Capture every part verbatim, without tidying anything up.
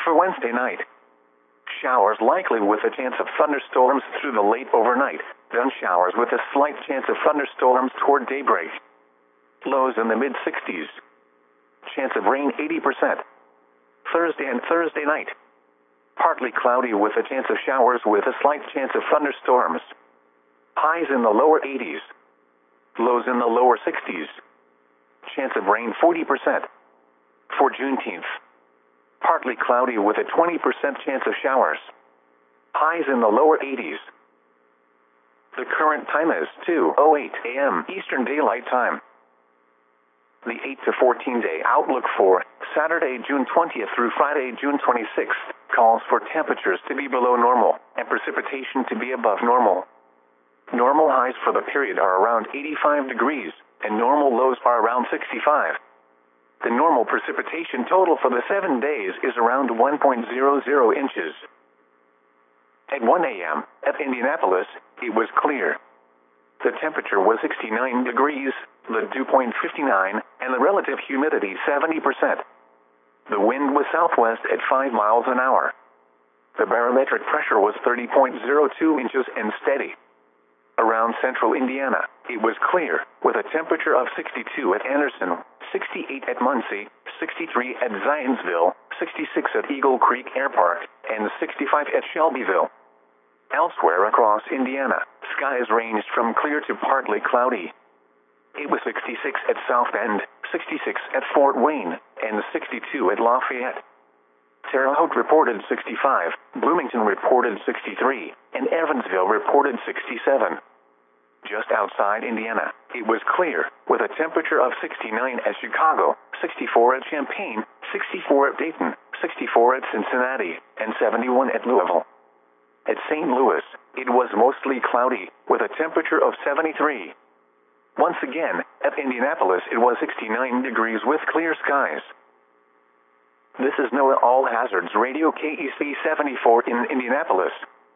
For Wednesday night, showers likely with a chance of thunderstorms through the late overnight, then showers with a slight chance of thunderstorms toward daybreak. Lows in the mid sixties. Chance of rain eighty percent. Thursday and Thursday night, partly cloudy with a chance of showers with a slight chance of thunderstorms. Highs in the lower eighties. Lows in the lower sixties. Chance of rain forty percent. For Juneteenth, partly cloudy with a twenty percent chance of showers. Highs in the lower eighties. The current time is two oh eight a m Eastern Daylight Time. The eight to fourteen day outlook for Saturday, June twentieth through Friday, June twenty-sixth, calls for temperatures to be below normal and precipitation to be above normal. Normal highs for the period are around eighty-five degrees, and normal lows are around sixty-five. The normal precipitation total for the seven days is around one point zero zero inches. At one a m at Indianapolis, it was clear. The temperature was sixty-nine degrees, the dew point fifty-nine, and the relative humidity seventy percent. The wind was southwest at five miles an hour. The barometric pressure was thirty point zero two inches and steady. Around central Indiana, it was clear, with a temperature of sixty-two at Anderson, sixty-eight at Muncie, sixty-three at Zionsville, sixty-six at Eagle Creek Air Park, and sixty-five at Shelbyville. Elsewhere across Indiana, skies ranged from clear to partly cloudy. It was sixty-six at South Bend, sixty-six at Fort Wayne, and sixty-two at Lafayette. Terre Haute reported sixty-five, Bloomington reported sixty-three, and Evansville reported sixty-seven. Just outside Indiana, it was clear, with a temperature of sixty-nine at Chicago, sixty-four at Champaign, sixty-four at Dayton, sixty-four at Cincinnati, and seventy-one at Louisville. At Saint Louis, it was mostly cloudy, with a temperature of seventy-three. Once again, at Indianapolis it was sixty-nine degrees with clear skies. This is NOAA All Hazards Radio K E C seventy-four in Indianapolis.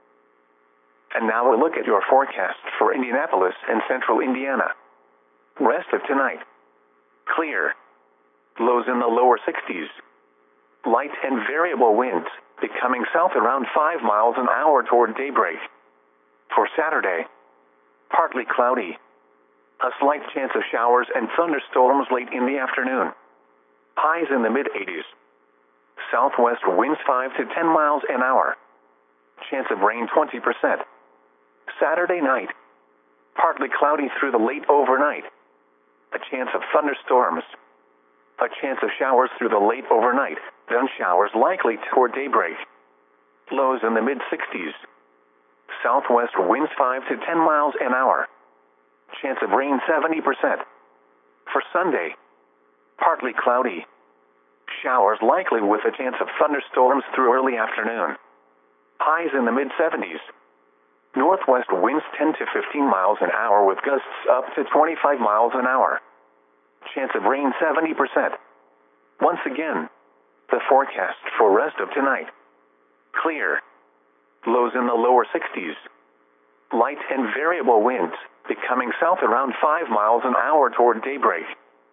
And now a look at your forecast for Indianapolis and central Indiana. Rest of tonight. Clear. Lows in the lower sixties. Light and variable winds, becoming south around five miles an hour toward daybreak. For Saturday, partly cloudy. A slight chance of showers and thunderstorms late in the afternoon. Highs in the mid eighties. Southwest winds five to ten miles an hour. Chance of rain twenty percent. Saturday night, partly cloudy through the late overnight. A chance of thunderstorms. A chance of showers through the late overnight, then showers likely toward daybreak. Lows in the mid sixties. Southwest winds five to ten miles an hour. Chance of rain seventy percent. For Sunday, partly cloudy. Showers likely with a chance of thunderstorms through early afternoon. Highs in the mid seventies. Northwest winds ten to fifteen miles an hour with gusts up to twenty-five miles an hour. Chance of rain seventy percent. Once again, the forecast for rest of tonight. Clear. Lows in the lower sixties. Light and variable winds, becoming south around five miles an hour toward daybreak.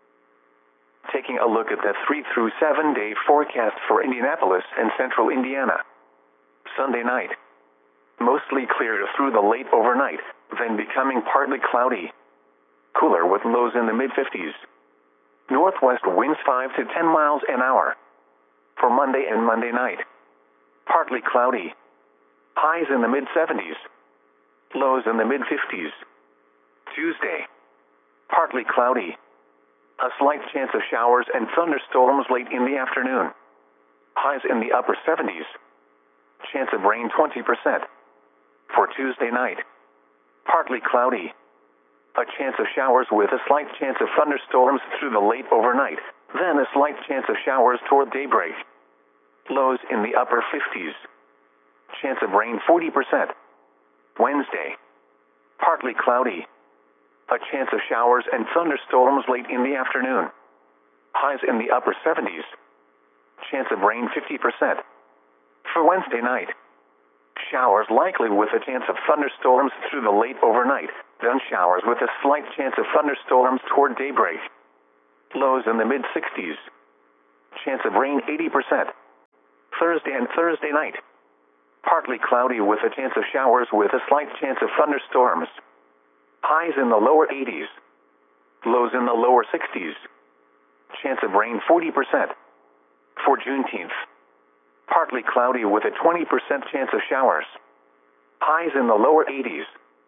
Taking a look at the three through seven day forecast for Indianapolis and central Indiana. Sunday night. Mostly clear through the late overnight, then becoming partly cloudy. Cooler with lows in the mid fifties. Northwest winds five to ten miles an hour. For Monday and Monday night. Partly cloudy. Highs in the mid seventies. Lows in the mid fifties. Tuesday. Partly cloudy. A slight chance of showers and thunderstorms late in the afternoon. Highs in the upper seventies. Chance of rain twenty percent. For Tuesday night. Partly cloudy. A chance of showers with a slight chance of thunderstorms through the late overnight, then a slight chance of showers toward daybreak. Lows in the upper fifties. Chance of rain forty percent. Wednesday. Partly cloudy. A chance of showers and thunderstorms late in the afternoon. Highs in the upper seventies. Chance of rain fifty percent. For Wednesday night. Showers likely with a chance of thunderstorms through the late overnight, then showers with a slight chance of thunderstorms toward daybreak. Lows in the mid sixties. Chance of rain eighty percent. Thursday and Thursday night. Partly cloudy with a chance of showers with a slight chance of thunderstorms. Highs in the lower eighties. Lows in the lower sixties. Chance of rain forty percent. For Juneteenth. Partly cloudy with a twenty percent chance of showers. Highs in the lower eighties.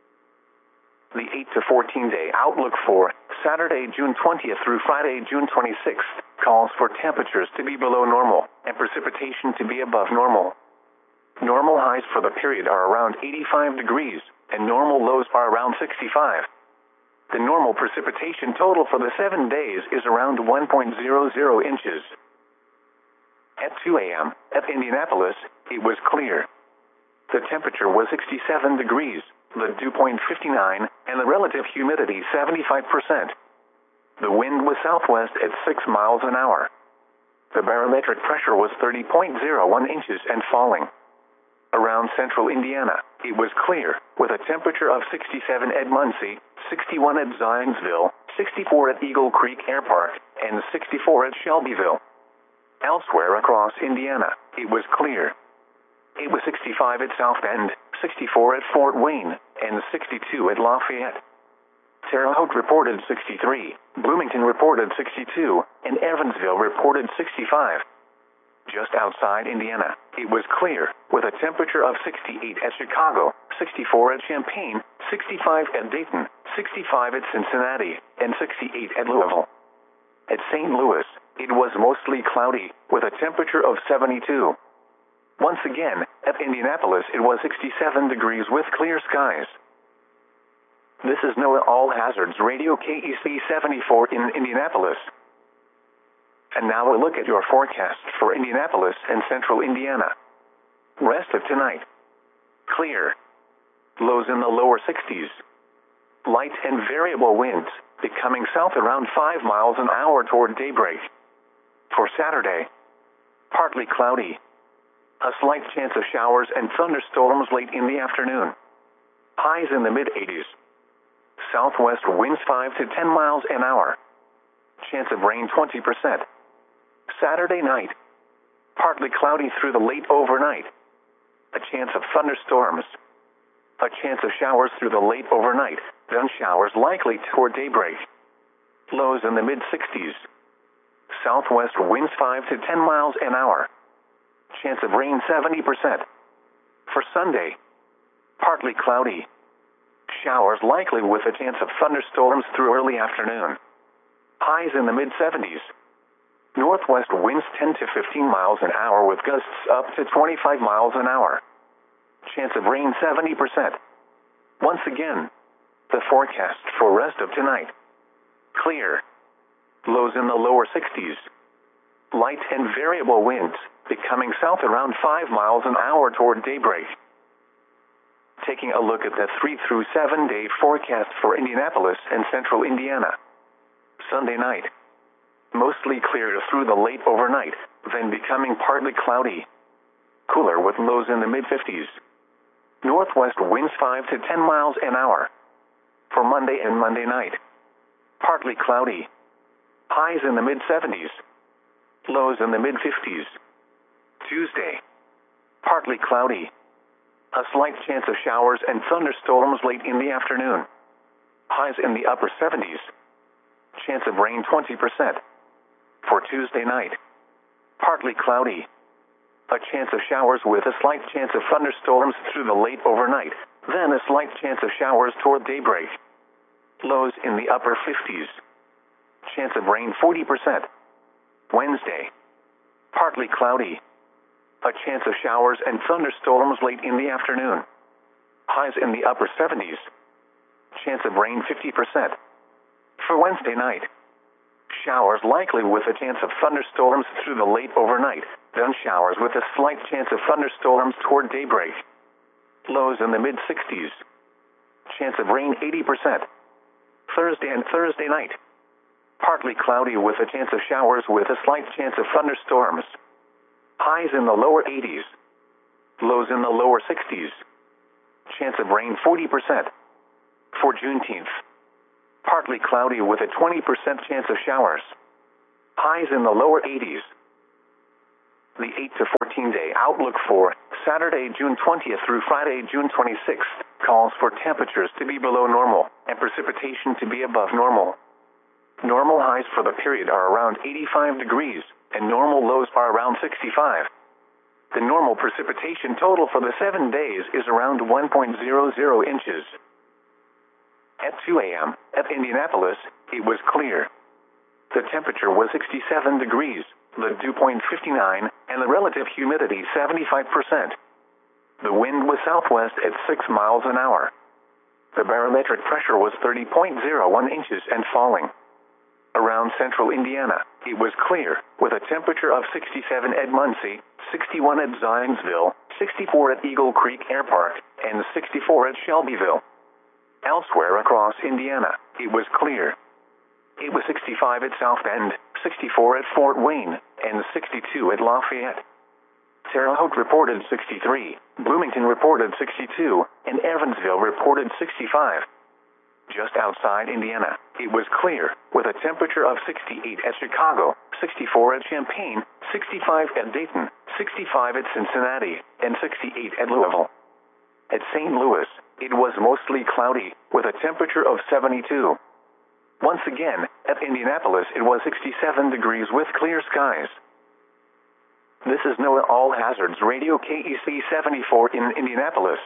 The eight to fourteen day outlook for Saturday, June twentieth through Friday, June twenty-sixth, calls for temperatures to be below normal and precipitation to be above normal. Normal highs for the period are around eighty-five degrees, and normal lows are around sixty-five. The normal precipitation total for the seven days is around one point zero zero inches. At two a m, at Indianapolis, it was clear. The temperature was sixty-seven degrees, the dew point fifty-nine, and the relative humidity seventy-five percent. The wind was southwest at six miles an hour. The barometric pressure was thirty point zero one inches and falling. Around central Indiana, it was clear, with a temperature of sixty-seven at Muncie, sixty-one at Zionsville, sixty-four at Eagle Creek Air Park, and sixty-four at Shelbyville. Elsewhere across Indiana, it was clear. It was sixty-five at South Bend, sixty-four at Fort Wayne, and sixty-two at Lafayette. Terre Haute reported sixty-three, Bloomington reported sixty-two, and Evansville reported sixty-five. Just outside Indiana, it was clear, with a temperature of sixty-eight at Chicago, sixty-four at Champaign, sixty-five at Dayton, sixty-five at Cincinnati, and sixty-eight at Louisville. At Saint Louis, it was mostly cloudy, with a temperature of seventy-two. Once again, at Indianapolis it was sixty-seven degrees with clear skies. This is NOAA All Hazards Radio K E C seventy-four in Indianapolis. And now a look at your forecast for Indianapolis and central Indiana. Rest of tonight. Clear. Lows in the lower sixties. Light and variable winds, becoming south around five miles an hour toward daybreak. For Saturday. Partly cloudy. A slight chance of showers and thunderstorms late in the afternoon. Highs in the mid-eighties. Southwest winds five to ten miles an hour. Chance of rain twenty percent. Saturday night. Partly cloudy through the late overnight. A chance of thunderstorms. A chance of showers through the late overnight, then showers likely toward daybreak. Lows in the mid-sixties. Southwest winds five to ten miles an hour. Chance of rain seventy percent. For Sunday. Partly cloudy. Showers likely with a chance of thunderstorms through early afternoon. Highs in the mid-seventies. Northwest winds ten to fifteen miles an hour with gusts up to twenty-five miles an hour. Chance of rain seventy percent. Once again, the forecast for rest of tonight. Clear. Lows in the lower sixties. Light and variable winds, becoming south around five miles an hour toward daybreak. Taking a look at the three through seven day forecast for Indianapolis and central Indiana. Sunday night. Mostly clear through the late overnight, then becoming partly cloudy. Cooler with lows in the mid-fifties. Northwest winds five to ten miles an hour. For Monday and Monday night. Partly cloudy. Highs in the mid-seventies. Lows in the mid-fifties. Tuesday. Partly cloudy. A slight chance of showers and thunderstorms late in the afternoon. Highs in the upper seventies. Chance of rain twenty percent. For Tuesday night. Partly cloudy. A chance of showers with a slight chance of thunderstorms through the late overnight, then a slight chance of showers toward daybreak. Lows in the upper fifties. Chance of rain forty percent. Wednesday. Partly cloudy. A chance of showers and thunderstorms late in the afternoon. Highs in the upper seventies. Chance of rain fifty percent. For Wednesday night. Showers likely with a chance of thunderstorms through the late overnight, then showers with a slight chance of thunderstorms toward daybreak. Lows in the mid-sixties. Chance of rain eighty percent. Thursday and Thursday night. Partly cloudy with a chance of showers with a slight chance of thunderstorms. Highs in the lower eighties. Lows in the lower sixties. Chance of rain forty percent. For Juneteenth. Partly cloudy with a twenty percent chance of showers. Highs in the lower eighties. The eight to fourteen day outlook for Saturday, June twentieth through Friday, June twenty-sixth, calls for temperatures to be below normal and precipitation to be above normal. Normal highs for the period are around eighty-five degrees, and normal lows are around sixty-five. The normal precipitation total for the seven days is around one point zero zero inches. At two a m, at Indianapolis, it was clear. The temperature was sixty-seven degrees, the dew point fifty-nine, and the relative humidity seventy-five percent. The wind was southwest at six miles an hour. The barometric pressure was thirty point zero one inches and falling. Around central Indiana, it was clear, with a temperature of sixty-seven at Muncie, sixty-one at Zionsville, sixty-four at Eagle Creek Air Park, and sixty-four at Shelbyville. Elsewhere across Indiana, it was clear. It was sixty-five at South Bend, sixty-four at Fort Wayne, and sixty-two at Lafayette. Terre Haute reported sixty-three, Bloomington reported sixty-two, and Evansville reported sixty-five. Just outside Indiana, it was clear, with a temperature of sixty-eight at Chicago, sixty-four at Champaign, sixty-five at Dayton, sixty-five at Cincinnati, and sixty-eight at Louisville. At Saint Louis, it was mostly cloudy, with a temperature of seventy-two. Once again, at Indianapolis it was sixty-seven degrees with clear skies. This is NOAA All Hazards Radio K E C seventy-four in Indianapolis.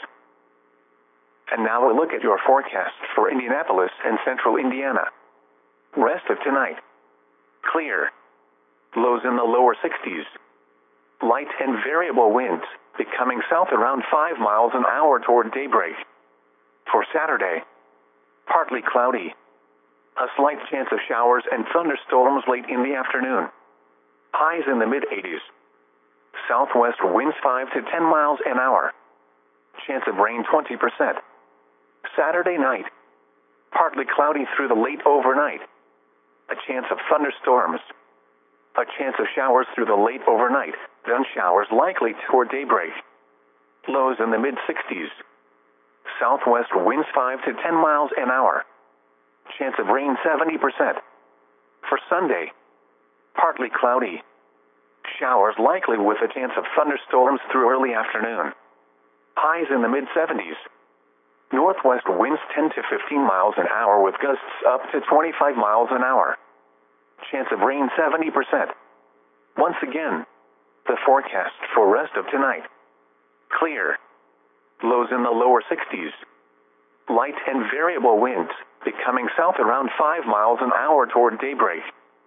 And now a look at your forecast for Indianapolis and central Indiana. Rest of tonight. Clear. Lows in the lower sixties. Light and variable winds, becoming south around five miles an hour toward daybreak. For Saturday, partly cloudy. A slight chance of showers and thunderstorms late in the afternoon. Highs in the mid-eighties. Southwest winds five to ten miles an hour. Chance of rain twenty percent. Saturday night. Partly cloudy through the late overnight. A chance of thunderstorms. A chance of showers through the late overnight, then showers likely toward daybreak. Lows in the mid-sixties. Southwest winds five to ten miles an hour. Chance of rain seventy percent. For Sunday, partly cloudy. Showers likely with a chance of thunderstorms through early afternoon. Highs in the mid-seventies. Northwest winds ten to fifteen miles an hour with gusts up to twenty-five miles an hour. Chance of rain seventy percent. Once again, the forecast for rest of tonight. Clear. Lows in the lower sixties. Light and variable winds, becoming south around five miles an hour toward daybreak.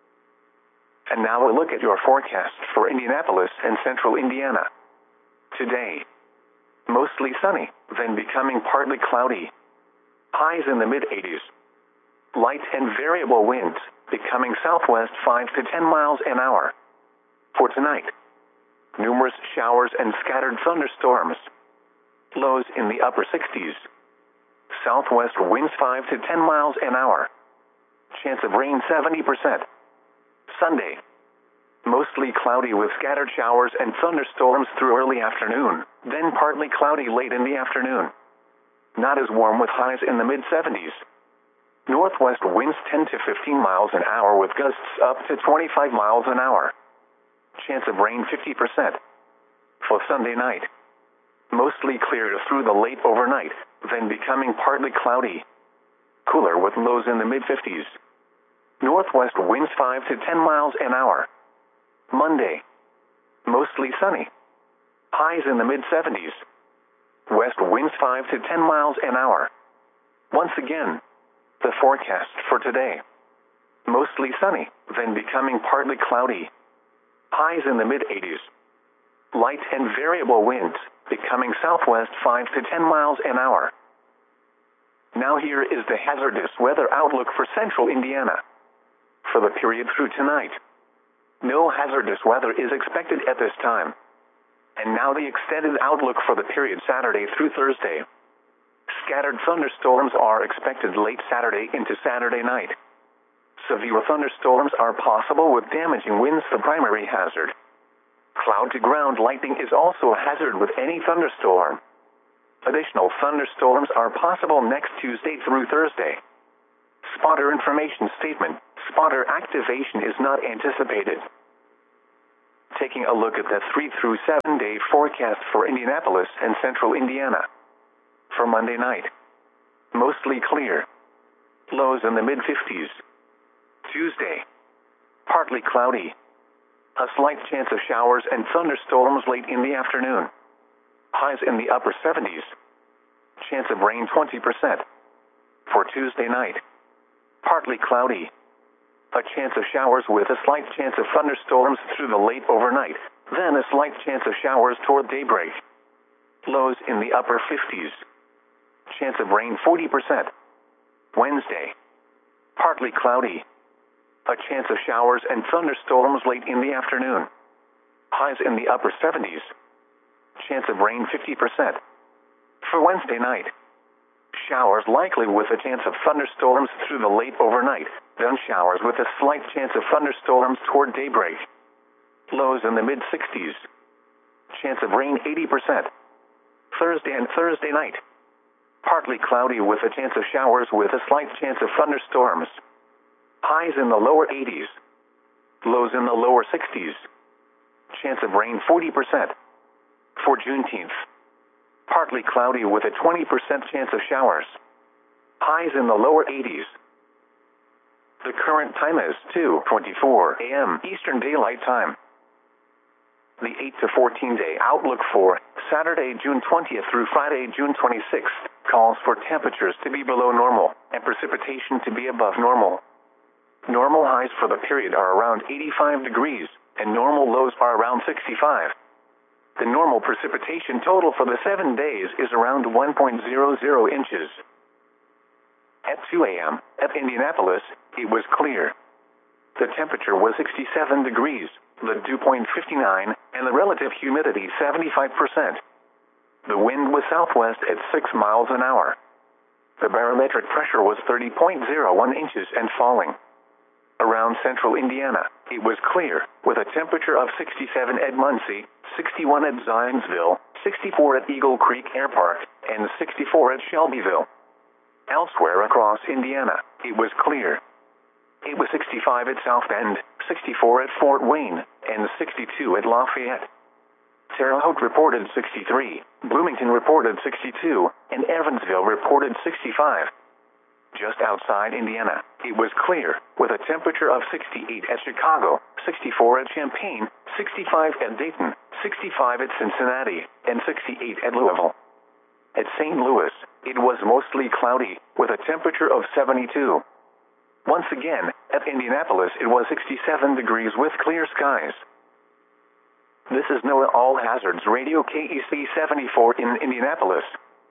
And now a look at your forecast for Indianapolis and central Indiana. Today, mostly sunny, then becoming partly cloudy. Highs in the mid-eighties. Light and variable winds, becoming southwest five to ten miles an hour. For tonight, numerous showers and scattered thunderstorms. Lows in the upper sixties. Southwest winds five to ten miles an hour. Chance of rain seventy percent. Sunday, mostly cloudy with scattered showers and thunderstorms through early afternoon, then partly cloudy late in the afternoon. Not as warm with highs in the mid-seventies. Northwest winds ten to fifteen miles an hour with gusts up to twenty-five miles an hour. Chance of rain fifty percent. For Sunday night, mostly clear through the late overnight, then becoming partly cloudy. Cooler with lows in the mid-fifties. Northwest winds five to ten miles an hour. Monday, mostly sunny. Highs in the mid-seventies. West winds five to ten miles an hour. Once again, the forecast for today. Mostly sunny, then becoming partly cloudy. Highs in the mid-eighties. Light and variable winds, becoming southwest five to ten miles an hour. Now here is the hazardous weather outlook for central Indiana. For the period through tonight, no hazardous weather is expected at this time. And now the extended outlook for the period Saturday through Thursday. Scattered thunderstorms are expected late Saturday into Saturday night. Severe thunderstorms are possible with damaging winds the primary hazard. Cloud-to-ground lightning is also a hazard with any thunderstorm. Additional thunderstorms are possible next Tuesday through Thursday. Spotter information statement. Spotter activation is not anticipated. Taking a look at the three through seven day forecast for Indianapolis and central Indiana. For Monday night, mostly clear. Lows in the mid fifties. Tuesday, partly cloudy. A slight chance of showers and thunderstorms late in the afternoon. Highs in the upper seventies. Chance of rain twenty percent. For Tuesday night, partly cloudy. A chance of showers with a slight chance of thunderstorms through the late overnight, then a slight chance of showers toward daybreak. Lows in the upper fifties. Chance of rain forty percent. Wednesday, partly cloudy. A chance of showers and thunderstorms late in the afternoon. Highs in the upper seventies. Chance of rain fifty percent. For Wednesday night, showers likely with a chance of thunderstorms through the late overnight, then showers with a slight chance of thunderstorms toward daybreak. Lows in the mid sixties. Chance of rain eighty percent. Thursday and Thursday night, partly cloudy with a chance of showers with a slight chance of thunderstorms. Highs in the lower eighties. Lows in the lower sixties. Chance of rain forty percent. For Juneteenth, partly cloudy with a twenty percent chance of showers. Highs in the lower eighties. The current time is two twenty-four a m Eastern Daylight Time. The eight to fourteen day outlook for Saturday, June twentieth through Friday, June twenty-sixth, calls for temperatures to be below normal and precipitation to be above normal. Normal highs for the period are around eighty-five degrees, and normal lows are around sixty-five. The normal precipitation total for the seven days is around one point zero zero inches. At two a m, at Indianapolis, it was clear. The temperature was sixty-seven degrees, the dew point fifty-nine, and the relative humidity seventy-five percent. The wind was southwest at six miles an hour. The barometric pressure was thirty point zero one inches and falling. Around central Indiana, it was clear, with a temperature of sixty-seven at Muncie, sixty-one at Zionsville, sixty-four at Eagle Creek Air Park, and sixty-four at Shelbyville. Elsewhere across Indiana, it was clear. It was sixty-five at South Bend, sixty-four at Fort Wayne, and sixty-two at Lafayette. Terre Haute reported sixty-three, Bloomington reported sixty-two, and Evansville reported sixty-five. Just outside Indiana, it was clear, with a temperature of sixty-eight at Chicago, sixty-four at Champaign, sixty-five at Dayton, sixty-five at Cincinnati, and sixty-eight at Louisville. At Saint Louis, it was mostly cloudy, with a temperature of seventy-two. Once again, at Indianapolis it was sixty-seven degrees with clear skies. This is NOAA All Hazards Radio K E C seventy-four in Indianapolis.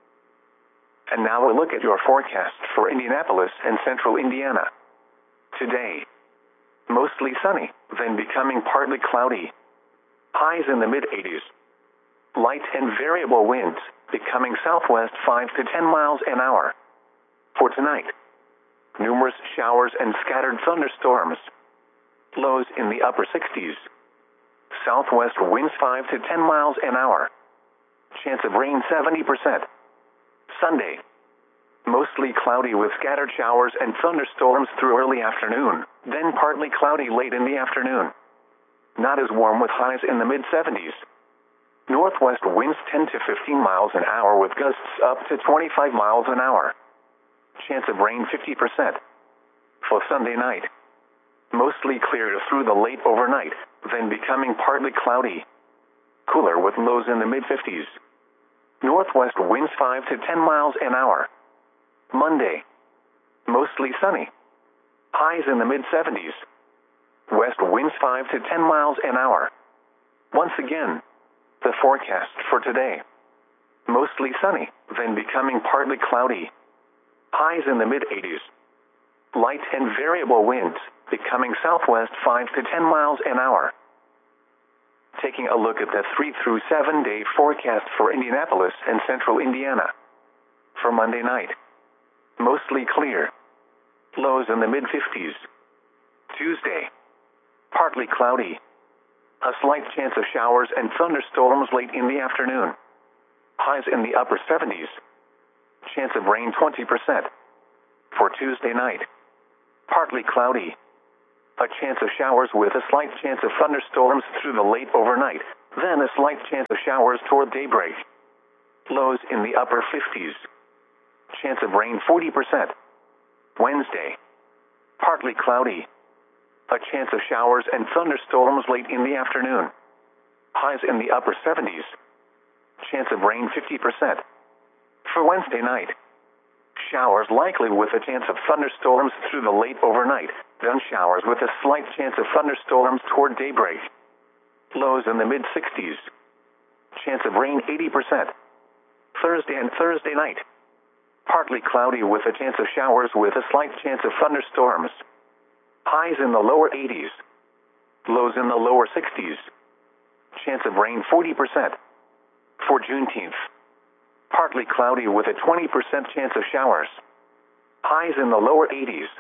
And now a look at your forecast for Indianapolis and central Indiana. Today, mostly sunny, then becoming partly cloudy. Highs in the mid eighties. Light and variable winds, becoming southwest five to ten miles an hour. For tonight, numerous showers and scattered thunderstorms. Lows in the upper sixties. Southwest winds five to ten miles an hour. Chance of rain seventy percent. Sunday, mostly cloudy with scattered showers and thunderstorms through early afternoon, then partly cloudy late in the afternoon. Not as warm with highs in the mid seventies. Northwest winds ten to fifteen miles an hour with gusts up to twenty-five miles an hour. Chance of rain fifty percent. For Sunday night, mostly clear through the late overnight, then becoming partly cloudy. Cooler with lows in the mid fifties. Northwest winds five to ten miles an hour. Monday, mostly sunny. Highs in the mid seventies. West winds five to ten miles an hour. Once again, the forecast for today. Mostly sunny, then becoming partly cloudy. Highs in the mid eighties. Light and variable winds, becoming southwest five to ten miles an hour. Taking a look at the three through seven day forecast for Indianapolis and central Indiana. For Monday night, mostly clear. Lows in the mid fifties. Tuesday, partly cloudy. A slight chance of showers and thunderstorms late in the afternoon. Highs in the upper seventies. Chance of rain twenty percent. For Tuesday night, partly cloudy. A chance of showers with a slight chance of thunderstorms through the late overnight, then a slight chance of showers toward daybreak. Lows in the upper fifties. Chance of rain forty percent. Wednesday. Partly cloudy. A chance of showers and thunderstorms late in the afternoon. Highs in the upper seventies. Chance of rain fifty percent. For Wednesday night. Showers likely with a chance of thunderstorms through the late overnight, then showers with a slight chance of thunderstorms toward daybreak. Lows in the mid sixties. Chance of rain eighty percent. Thursday and Thursday night. Partly cloudy with a chance of showers with a slight chance of thunderstorms. Highs in the lower eighties. Lows in the lower sixties. Chance of rain forty percent. For Juneteenth. Partly cloudy with a twenty percent chance of showers. Highs in the lower eighties.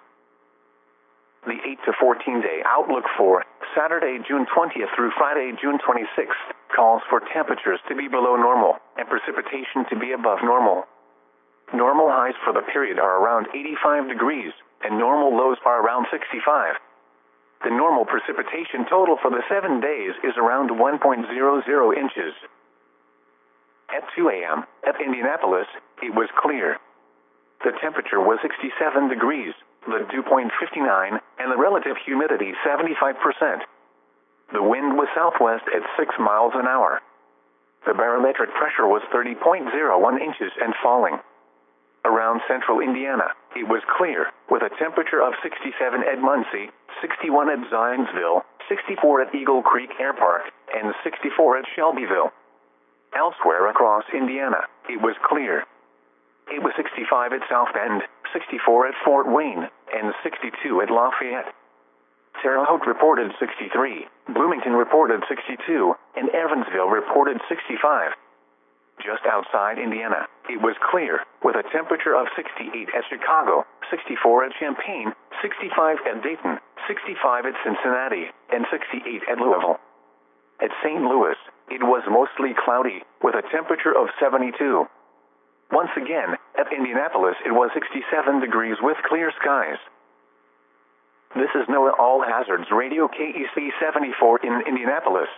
The eight to fourteen day outlook for Saturday, June twentieth through Friday, June twenty-sixth, calls for temperatures to be below normal and precipitation to be above normal. Normal highs for the period are around eighty-five degrees, and normal lows are around sixty-five. The normal precipitation total for the seven days is around one point zero zero inches. At two a m, at Indianapolis, it was clear. The temperature was sixty-seven degrees, the dew point fifty-nine, and the relative humidity seventy-five percent. The wind was southwest at six miles an hour. The barometric pressure was thirty point zero one inches and falling. Around central Indiana, it was clear, with a temperature of sixty-seven at Muncie, sixty-one at Zionsville, sixty-four at Eagle Creek Air Park, and sixty-four at Shelbyville. Elsewhere across Indiana, it was clear. It was sixty-five at South Bend, sixty-four at Fort Wayne, and sixty-two at Lafayette. Terre Haute reported sixty-three, Bloomington reported sixty-two, and Evansville reported sixty-five. Just outside Indiana, it was clear, with a temperature of sixty-eight at Chicago, sixty-four at Champaign, sixty-five at Dayton, sixty-five at Cincinnati, and sixty-eight at Louisville. At Saint Louis, it was mostly cloudy, with a temperature of seventy-two. Once again, at Indianapolis it was sixty-seven degrees with clear skies. This is NOAA All Hazards Radio K E C seventy-four in Indianapolis.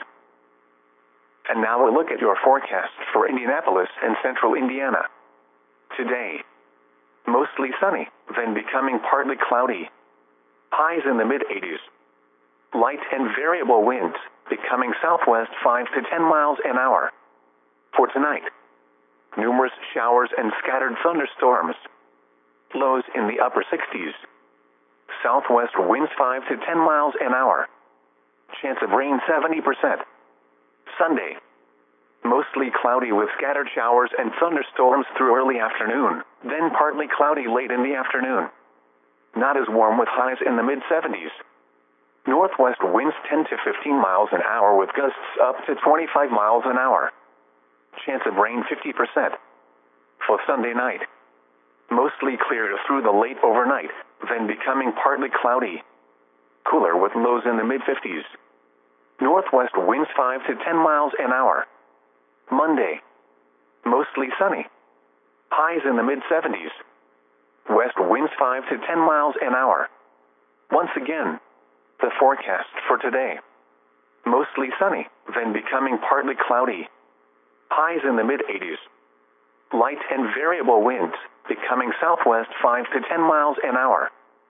And now a look at your forecast for Indianapolis and central Indiana. Today, mostly sunny, then becoming partly cloudy. Highs in the mid eighties. Light and variable winds, becoming southwest five to ten miles an hour. For tonight, numerous showers and scattered thunderstorms. Lows in the upper sixties. Southwest winds five to ten miles an hour. Chance of rain seventy percent. Sunday, mostly cloudy with scattered showers and thunderstorms through early afternoon, then partly cloudy late in the afternoon. Not as warm with highs in the mid seventies. Northwest winds ten to fifteen miles an hour with gusts up to twenty-five miles an hour. Chance of rain fifty percent. For Sunday night, mostly clear through the late overnight, then becoming partly cloudy. Cooler with lows in the mid fifties. Northwest winds five to ten miles an hour. Monday, mostly sunny. Highs in the mid seventies. West winds five to ten miles an hour. Once again, the forecast for today. Mostly sunny, then becoming partly cloudy. Highs in the mid eighties. Light and variable winds, becoming southwest five to ten miles an hour.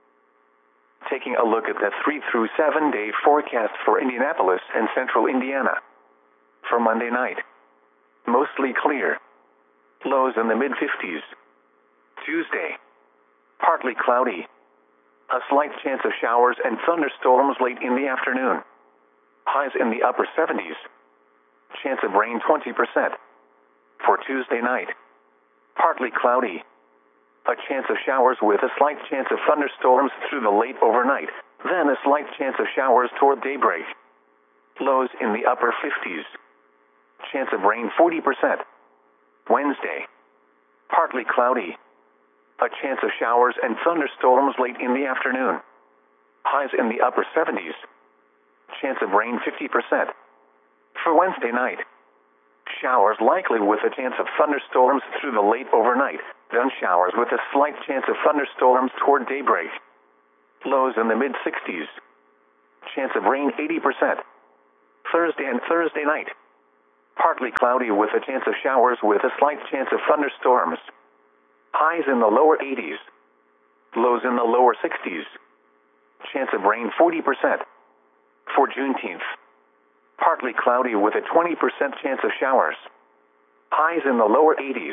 Taking a look at the three through seven day forecast for Indianapolis and central Indiana. For Monday night, mostly clear. Lows in the mid fifties. Tuesday, partly cloudy. A slight chance of showers and thunderstorms late in the afternoon. Highs in the upper seventies. Chance of rain twenty percent. For Tuesday night, partly cloudy. A chance of showers with a slight chance of thunderstorms through the late overnight, then a slight chance of showers toward daybreak. Lows in the upper fifties. Chance of rain forty percent. Wednesday, partly cloudy. A chance of showers and thunderstorms late in the afternoon. Highs in the upper seventies. Chance of rain fifty percent. For Wednesday night, showers likely with a chance of thunderstorms through the late overnight, then showers with a slight chance of thunderstorms toward daybreak. Lows in the mid sixties. Chance of rain eighty percent. Thursday and Thursday night. Partly cloudy with a chance of showers with a slight chance of thunderstorms. Highs in the lower eighties. Lows in the lower sixties. Chance of rain forty percent. For Juneteenth. Partly cloudy with a twenty percent chance of showers. Highs in the lower eighties.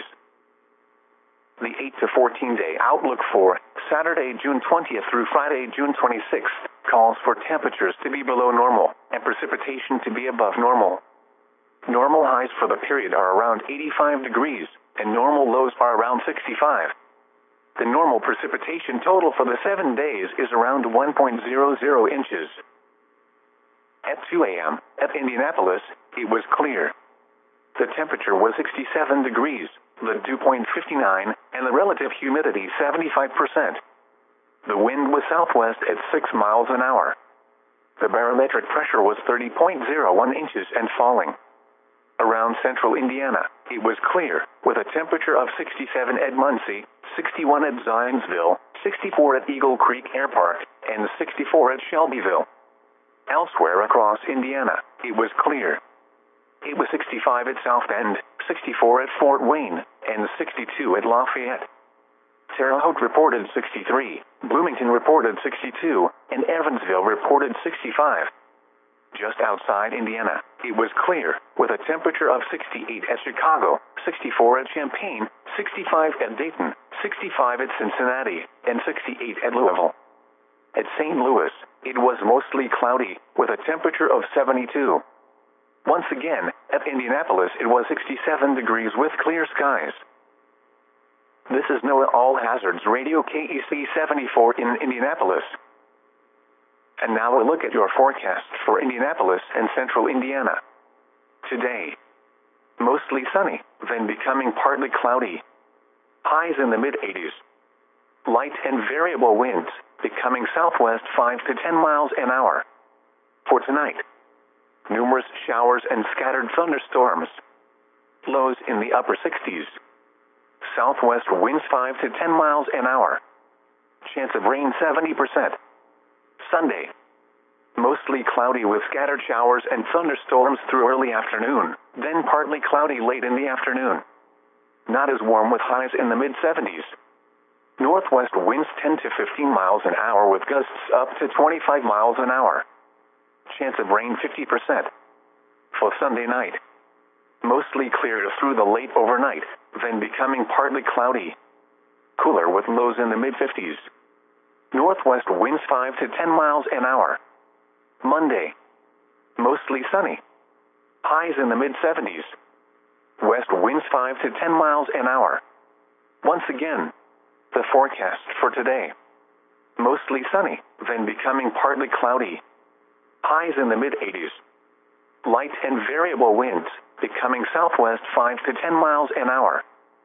The eight to fourteen day outlook for Saturday, June twentieth through Friday, June twenty-sixth, calls for temperatures to be below normal and precipitation to be above normal. Normal highs for the period are around eighty-five degrees, and normal lows are around sixty-five. The normal precipitation total for the seven days is around one point zero zero inches. At two a m, at Indianapolis, it was clear. The temperature was sixty-seven degrees, the dew point fifty-nine, and the relative humidity seventy-five percent. The wind was southwest at six miles an hour. The barometric pressure was thirty point zero one inches and falling. Around central Indiana, it was clear, with a temperature of sixty-seven at Muncie, sixty-one at Zionsville, sixty-four at Eagle Creek Air Park, and sixty-four at Shelbyville. Elsewhere across Indiana, it was clear. It was sixty-five at South Bend, sixty-four at Fort Wayne, and sixty-two at Lafayette. Terre Haute reported sixty-three, Bloomington reported sixty-two, and Evansville reported sixty-five. Just outside Indiana, it was clear, with a temperature of sixty-eight at Chicago, sixty-four at Champaign, sixty-five at Dayton, sixty-five at Cincinnati, and sixty-eight at Louisville. At Saint Louis, it was mostly cloudy, with a temperature of seventy-two. Once again, at Indianapolis it was sixty-seven degrees with clear skies. This is NOAA All Hazards Radio K E C seventy-four in Indianapolis. And now a look at your forecast for Indianapolis and central Indiana. Today, mostly sunny, then becoming partly cloudy. Highs in the mid eighties. Light and variable winds, becoming southwest five to ten miles an hour. For tonight, numerous showers and scattered thunderstorms. Lows in the upper sixties. Southwest winds five to ten miles an hour. Chance of rain seventy percent. Sunday, mostly cloudy with scattered showers and thunderstorms through early afternoon, then partly cloudy late in the afternoon. Not as warm with highs in the mid seventies. Northwest winds ten to fifteen miles an hour with gusts up to twenty-five miles an hour. Chance of rain fifty percent. For Sunday night, mostly clear through the late overnight, then becoming partly cloudy. Cooler with lows in the mid fifties. Northwest winds five to ten miles an hour. Monday, mostly sunny. Highs in the mid seventies. West winds five to ten miles an hour. Once again, the forecast for today. Mostly sunny, then becoming partly cloudy. Highs in the mid eighties. Light and variable winds, becoming southwest five to ten miles an hour.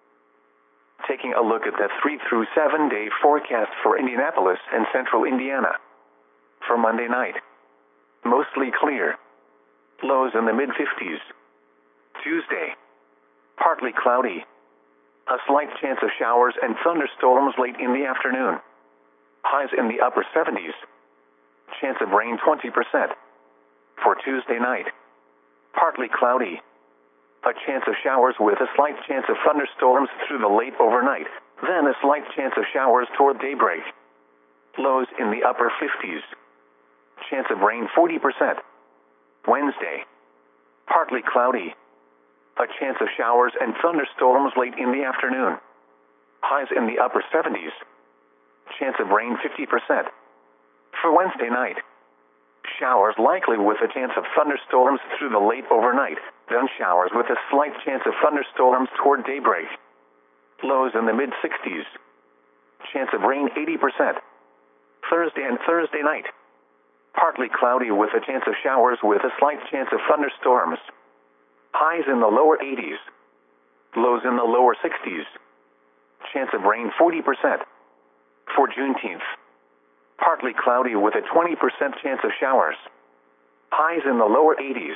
Taking a look at the three through seven day forecast for Indianapolis and central Indiana. For Monday night, mostly clear. Lows in the mid fifties. Tuesday, partly cloudy. A slight chance of showers and thunderstorms late in the afternoon. Highs in the upper seventies. Chance of rain twenty percent. For Tuesday night, partly cloudy. A chance of showers with a slight chance of thunderstorms through the late overnight, then a slight chance of showers toward daybreak. Lows in the upper fifties. Chance of rain forty percent. Wednesday, partly cloudy. A chance of showers and thunderstorms late in the afternoon. Highs in the upper seventies. Chance of rain fifty percent. For Wednesday night, showers likely with a chance of thunderstorms through the late overnight, then showers with a slight chance of thunderstorms toward daybreak. Lows in the mid sixties. Chance of rain eighty percent. Thursday and Thursday night, partly cloudy with a chance of showers with a slight chance of thunderstorms. Highs in the lower eighties. Lows in the lower sixties. Chance of rain forty percent. For Juneteenth, partly cloudy with a twenty percent chance of showers. Highs in the lower eighties.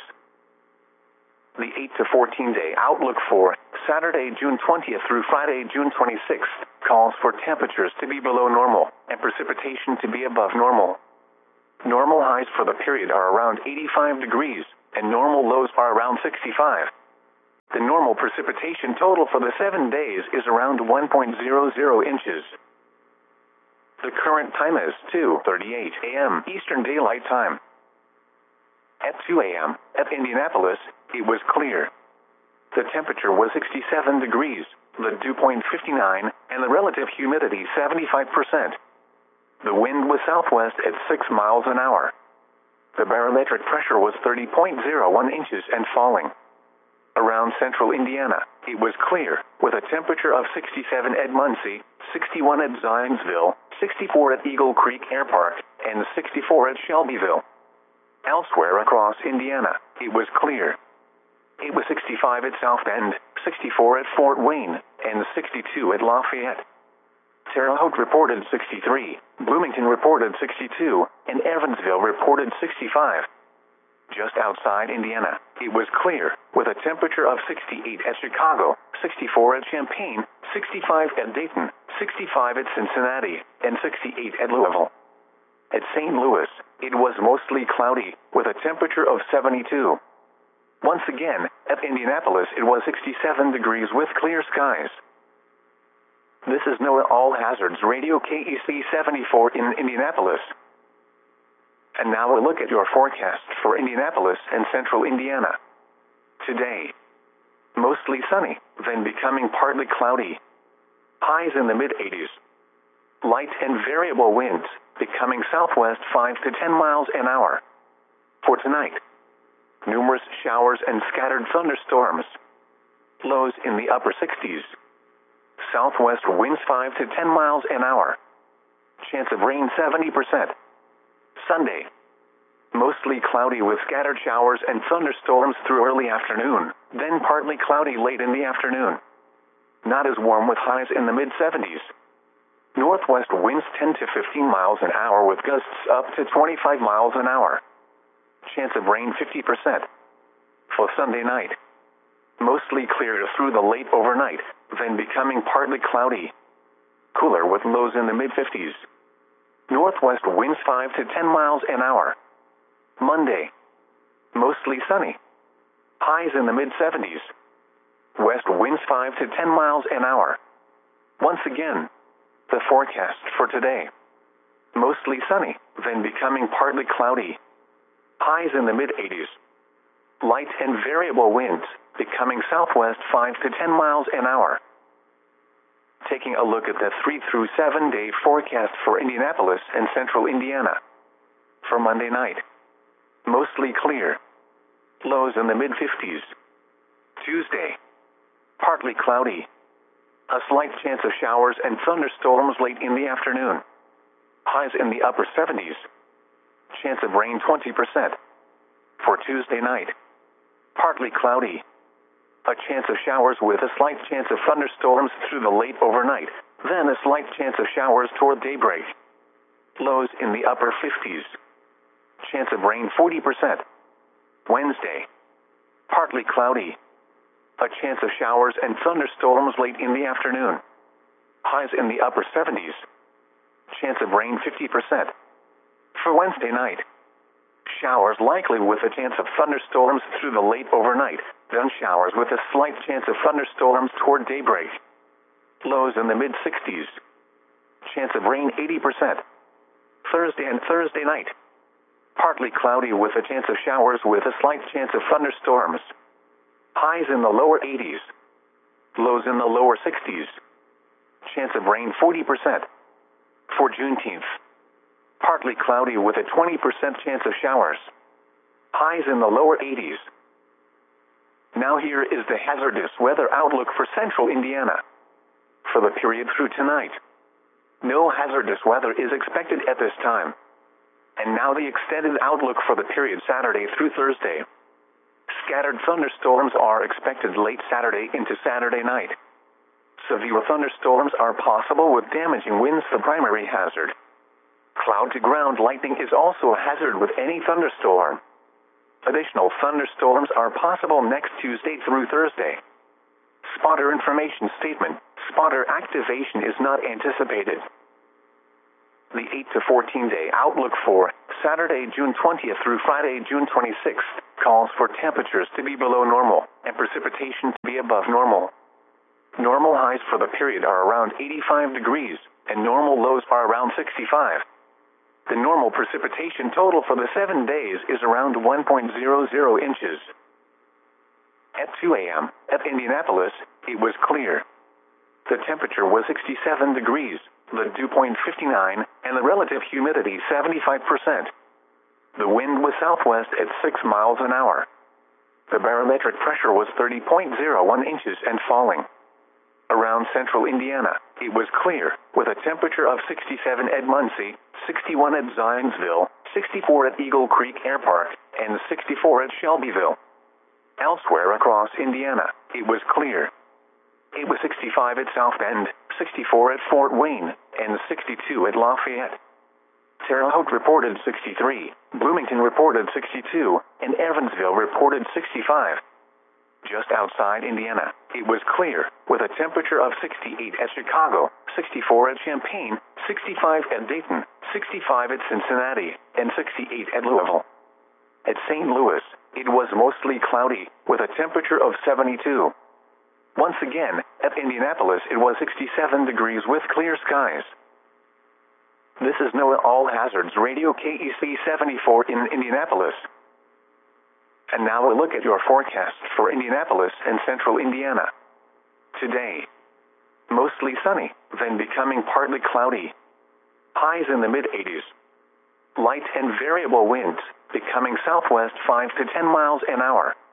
The eight to fourteen day outlook for Saturday, June twentieth through Friday, June twenty-sixth, calls for temperatures to be below normal and precipitation to be above normal. Normal highs for the period are around eighty-five degrees, and normal lows are around sixty-five. The normal precipitation total for the seven days is around one point zero zero inches. The current time is two thirty-eight a m Eastern Daylight Time. At two a m at Indianapolis, it was clear. The temperature was sixty-seven degrees, the dew point fifty-nine, and the relative humidity seventy-five percent. The wind was southwest at six miles an hour. The barometric pressure was thirty point zero one inches and falling. Around central Indiana, it was clear, with a temperature of sixty-seven at Muncie, sixty-one at Zionsville, sixty-four at Eagle Creek Air Park, and sixty-four at Shelbyville. Elsewhere across Indiana, it was clear. It was sixty-five at South Bend, sixty-four at Fort Wayne, and sixty-two at Lafayette. Terre Haute reported sixty-three, Bloomington reported sixty-two, and Evansville reported sixty-five. Just outside Indiana, it was clear, with a temperature of sixty-eight at Chicago, sixty-four at Champaign, sixty-five at Dayton, sixty-five at Cincinnati, and sixty-eight at Louisville. At Saint Louis, it was mostly cloudy, with a temperature of seventy-two. Once again, at Indianapolis it was sixty-seven degrees with clear skies. This is NOAA All Hazards Radio K E C seventy-four in Indianapolis. And now a look at your forecast for Indianapolis and central Indiana. Today, mostly sunny, then becoming partly cloudy. Highs in the mid eighties. Light and variable winds, becoming southwest five to ten miles an hour. For tonight, numerous showers and scattered thunderstorms. Lows in the upper sixties. Southwest winds five to ten miles an hour. Chance of rain seventy percent. Sunday, mostly cloudy with scattered showers and thunderstorms through early afternoon, then partly cloudy late in the afternoon. Not as warm with highs in the mid seventies. Northwest winds ten to fifteen miles an hour with gusts up to twenty-five miles an hour. Chance of rain fifty percent. For Sunday night, mostly clear through the late overnight, then becoming partly cloudy. Cooler with lows in the mid fifties. Northwest winds five to ten miles an hour. Monday, mostly sunny. Highs in the mid seventies. West winds five to ten miles an hour. Once again, the forecast for today. Mostly sunny, then becoming partly cloudy. Highs in the mid eighties. Light and variable winds, becoming southwest five to ten miles an hour. Taking a look at the three through seven day forecast for Indianapolis and central Indiana. For Monday night, mostly clear. Lows in the mid fifties. Tuesday, partly cloudy. A slight chance of showers and thunderstorms late in the afternoon. Highs in the upper seventies. Chance of rain twenty percent. For Tuesday night, partly cloudy. A chance of showers with a slight chance of thunderstorms through the late overnight, then a slight chance of showers toward daybreak. Lows in the upper fifties. Chance of rain forty percent. Wednesday, partly cloudy. A chance of showers and thunderstorms late in the afternoon. Highs in the upper seventies. Chance of rain fifty percent. For Wednesday night, showers likely with a chance of thunderstorms through the late overnight, then showers with a slight chance of thunderstorms toward daybreak. Lows in the mid sixties. Chance of rain eighty percent. Thursday and Thursday night, partly cloudy with a chance of showers with a slight chance of thunderstorms. Highs in the lower eighties. Lows in the lower sixties. Chance of rain forty percent. For Juneteenth, partly cloudy with a twenty percent chance of showers. Highs in the lower eighties. Now here is the hazardous weather outlook for central Indiana. For the period through tonight, no hazardous weather is expected at this time. And now the extended outlook for the period Saturday through Thursday. Scattered thunderstorms are expected late Saturday into Saturday night. Severe thunderstorms are possible with damaging winds the primary hazard. Cloud-to-ground lightning is also a hazard with any thunderstorm. Additional thunderstorms are possible next Tuesday through Thursday. Spotter information statement. Spotter activation is not anticipated. The eight to fourteen day outlook for Saturday, June twentieth through Friday, June twenty-sixth, calls for temperatures to be below normal and precipitation to be above normal. Normal highs for the period are around eighty-five degrees, and normal lows are around sixty-five. The normal precipitation total for the seven days is around one point zero zero inches. At two A M, at Indianapolis, it was clear. The temperature was sixty-seven degrees, the dew point fifty-nine, and the relative humidity seventy-five percent. The wind was southwest at six miles an hour. The barometric pressure was thirty point zero one inches and falling. Around central Indiana, it was clear, with a temperature of sixty-seven at Muncie, sixty-one at Zionsville, sixty-four at Eagle Creek Air Park, and sixty-four at Shelbyville. Elsewhere across Indiana, it was clear. It was sixty-five at South Bend, sixty-four at Fort Wayne, and sixty-two at Lafayette. Terre Haute reported sixty-three, Bloomington reported sixty-two, and Evansville reported sixty-five. Just outside Indiana, it was clear, with a temperature of sixty-eight at Chicago, sixty-four at Champaign, sixty-five at Dayton, sixty-five at Cincinnati, and sixty-eight at Louisville. At Saint Louis, it was mostly cloudy, with a temperature of seventy-two. Once again, at Indianapolis it was sixty-seven degrees with clear skies. This is NOAA All Hazards Radio K E C seventy-four in Indianapolis. And now a look at your forecast for Indianapolis and central Indiana. Today, mostly sunny, then becoming partly cloudy. Highs in the mid eighties. Light and variable winds, becoming southwest five to ten miles an hour.